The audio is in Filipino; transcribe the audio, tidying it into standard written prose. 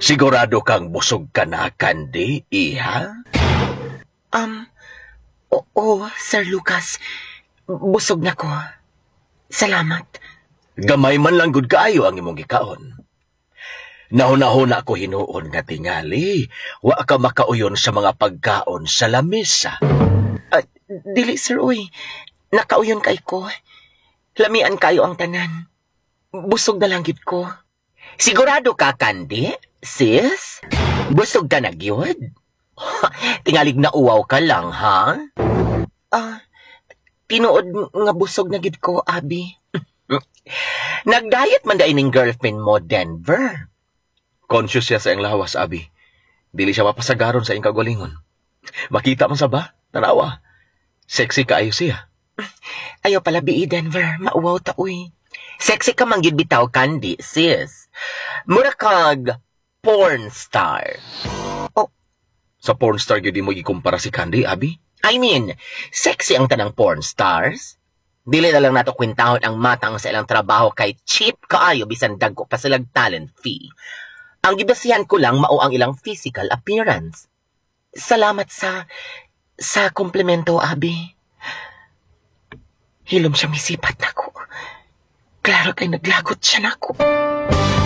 Sigurado kang busog ka na, Candy, iha? Oo, Sir Lucas. Busog na ko. Salamat. Gamay man lang gud kaayo ang imong gikaon. Nahuna-huna ko hinuon nga tingali, wa ka makauyon sa mga pagkaon sa lamesa. Dili, Sir, uy. Nakauyon kay ko. Lamian kayo ang tanan. Busog na lang gid ko. Sigurado ka, Candy? Sis? Busog ka na gyud? Tingalig na uwaw ka lang, ha? Tinuod nga busog na gid ko, Abi. Nag-diet man dahil ng girlfriend mo, Denver. Conscious siya sa iyang lawas, Abi. Dili siya mapasagaron sa iyang kagalingon. Makita man sa ba? Tanawa. Sexy kaayo siya. Ayaw pala bii, Denver. Mauwaw ta, uy. Sexy ka man gyud bitaw, Candy, sis. Mura kag porn star. Sa porn star gyud mo gikumpara si Candy, Abi? I mean, sexy ang tanang porn stars. Dili na lang nato kwintahon ang matang sa ilang trabaho kay cheap kaayo bisan dagko pa silang talent fee. Ang gibasihan ko lang mao ang ilang physical appearance. Salamat sa komplemento, Abi. Hilom siya misipat na ko. Klaro kay naglagot siya na ko.